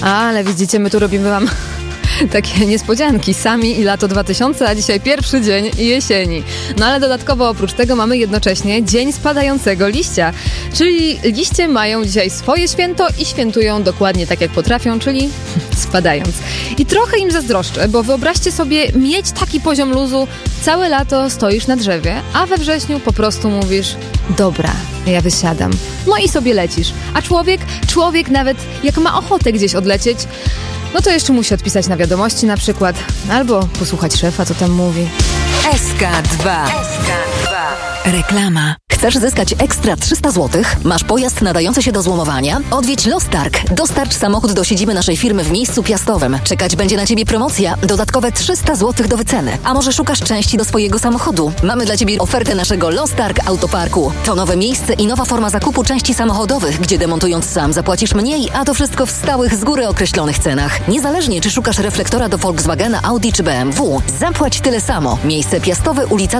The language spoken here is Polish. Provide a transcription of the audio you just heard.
Ale widzicie, my tu robimy wam takie niespodzianki. Sami i lato 2000, a dzisiaj pierwszy dzień jesieni. No ale dodatkowo oprócz tego mamy jednocześnie dzień spadającego liścia. Czyli liście mają dzisiaj swoje święto i świętują dokładnie tak jak potrafią, czyli spadając. I trochę im zazdroszczę, bo wyobraźcie sobie mieć taki poziom luzu, całe lato stoisz na drzewie, a we wrześniu po prostu mówisz: dobra, ja wysiadam. No i sobie lecisz. A człowiek nawet jak ma ochotę gdzieś odlecieć, no to jeszcze musi odpisać na wiadomości na przykład, albo posłuchać szefa, co tam mówi. SK2. Reklama. Chcesz zyskać ekstra 300 zł? Masz pojazd nadający się do złomowania? Odwiedź Lostarg. Dostarcz samochód do siedziby naszej firmy w miejscu Piastowym. Czekać będzie na Ciebie promocja. Dodatkowe 300 zł do wyceny. A może szukasz części do swojego samochodu? Mamy dla Ciebie ofertę naszego Lostarg Autoparku. To nowe miejsce i nowa forma zakupu części samochodowych, gdzie demontując sam zapłacisz mniej, a to wszystko w stałych, z góry określonych cenach. Niezależnie czy szukasz reflektora do Volkswagena, Audi czy BMW, zapłać tyle samo. Miejsce Piastowe, ulica